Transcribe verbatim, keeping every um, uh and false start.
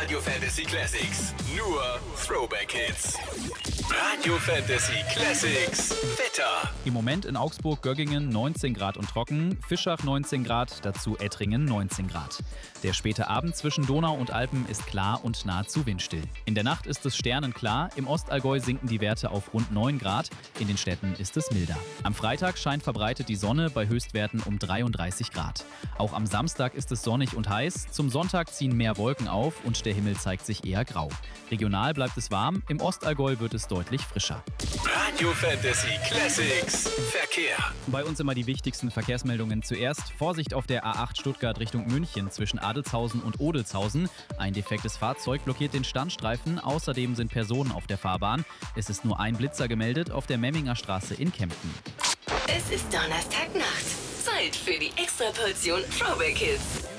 Radio Fantasy Classics. Nur Throwback Hits. Radio Fantasy Classics. Wetter. Im Moment in Augsburg-Göggingen neunzehn Grad und trocken, Fischach neunzehn Grad, dazu Ettringen neunzehn Grad. Der späte Abend zwischen Donau und Alpen ist klar und nahezu windstill. In der Nacht ist es sternenklar, im Ostallgäu sinken die Werte auf rund neun Grad, in den Städten ist es milder. Am Freitag scheint verbreitet die Sonne bei Höchstwerten um dreiunddreißig Grad. Auch am Samstag ist es sonnig und heiß, zum Sonntag ziehen mehr Wolken auf und der Himmel zeigt sich eher grau. Regional bleibt es warm, im Ostallgäu wird es deutlich frischer. Radio Fantasy Classics. Verkehr. Bei uns immer die wichtigsten Verkehrsmeldungen zuerst. Vorsicht auf der A acht Stuttgart Richtung München zwischen Adelzhausen und Odelzhausen. Ein defektes Fahrzeug blockiert den Standstreifen. Außerdem sind Personen auf der Fahrbahn. Es ist nur ein Blitzer gemeldet auf der Memminger Straße in Kempten. Es ist Donnerstagnacht. Zeit für die Extraportion Throwback Hits.